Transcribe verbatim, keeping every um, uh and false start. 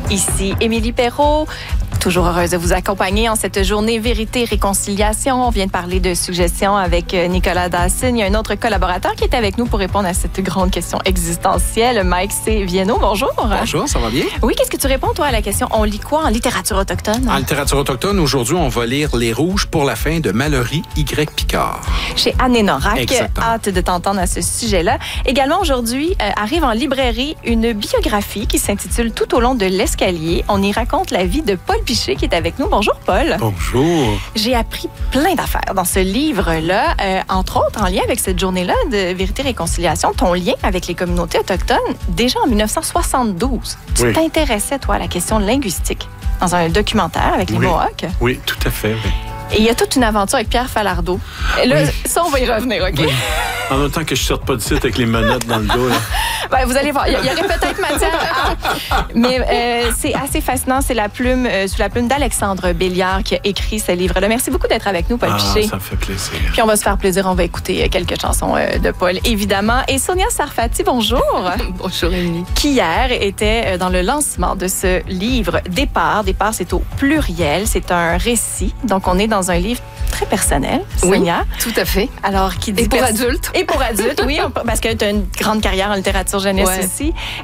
Ici Émilie Perrault. Toujours heureuse de vous accompagner en cette journée Vérité et Réconciliation. On vient de parler de suggestions avec Nicolas Dawson. Il y a un autre collaborateur qui est avec nous pour répondre à cette grande question existentielle. Mike C. Viano, bonjour. Bonjour, ça va bien? Oui, qu'est-ce que tu réponds, toi, à la question? On lit quoi en littérature autochtone? En littérature autochtone, aujourd'hui, on va lire Les Rouges pour la fin de Mallory Y. Picard. Chez Anne et Norac. Exactement. Hâte de t'entendre à ce sujet-là. Également, aujourd'hui, euh, arrive en librairie une biographie qui s'intitule Tout au long de l'escalier. On y raconte la vie de Paul Piché qui est avec nous. Bonjour, Paul. Bonjour. J'ai appris plein d'affaires dans ce livre-là, euh, entre autres en lien avec cette journée-là de Vérité et Réconciliation, ton lien avec les communautés autochtones. Déjà en dix-neuf cent soixante-douze, tu oui. t'intéressais, toi, à la question linguistique dans un documentaire avec les oui. Mohawks. Oui, tout à fait, oui. Et il y a toute une aventure avec Pierre Falardeau. Et là, oui. ça, on va y revenir, OK? Oui. En même temps que je ne sorte pas du site avec les menottes dans le dos. Là. Ben, vous allez voir, il y, y aurait peut-être matière à... Mais euh, c'est assez fascinant. C'est la plume, euh, sous la plume d'Alexandre Béliard qui a écrit ce livre-là. Merci beaucoup d'être avec nous, Paul ah, Piché. Ça me fait plaisir. Puis on va se faire plaisir. On va écouter quelques chansons euh, de Paul, évidemment. Et Sonia Sarfati, bonjour. Bonjour, Émilie. Qui hier était dans le lancement de ce livre Départ. Départ, c'est au pluriel. C'est un récit. Donc, on est dans un livre très personnel, Sonia. Oui, tout à fait. Alors, qui dit Et pour pers- adultes. Et pour adultes, oui, on, parce que tu as une grande carrière en littérature jeunesse ouais. aussi.